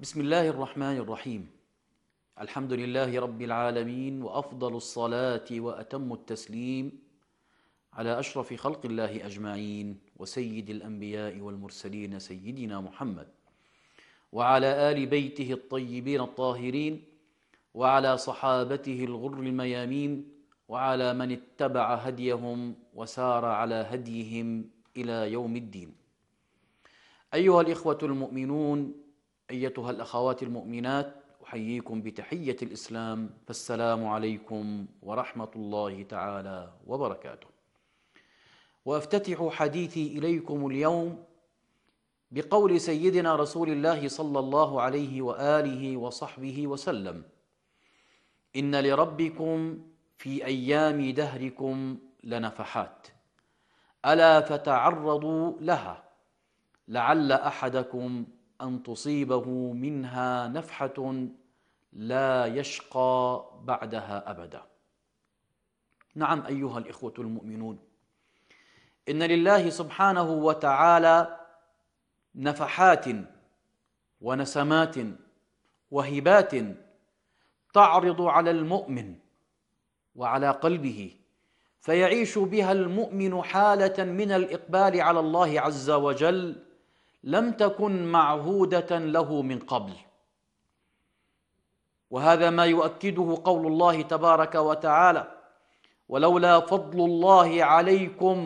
بسم الله الرحمن الرحيم. الحمد لله رب العالمين، وأفضل الصلاة وأتم التسليم على أشرف خلق الله أجمعين وسيد الأنبياء والمرسلين سيدنا محمد، وعلى آل بيته الطيبين الطاهرين، وعلى صحابته الغر الميامين، وعلى من اتبع هديهم وسار على هديهم إلى يوم الدين. أيها الإخوة المؤمنون، أيتها الأخوات المؤمنات، أحييكم بتحية الإسلام، فالسلام عليكم ورحمة الله تعالى وبركاته. وأفتتح حديثي إليكم اليوم بقول سيدنا رسول الله صلى الله عليه وآله وصحبه وسلم: إن لربكم في أيام دهركم لنفحات، ألا فتعرضوا لها، لعل أحدكم أن تصيبه منها نفحة لا يشقى بعدها أبدا. نعم أيها الإخوة المؤمنون، إن لله سبحانه وتعالى نفحات ونسمات وهبات تعرض على المؤمن وعلى قلبه، فيعيش بها المؤمن حالة من الإقبال على الله عز وجل لم تكن معهودة له من قبل. وهذا ما يؤكده قول الله تبارك وتعالى: ولولا فضل الله عليكم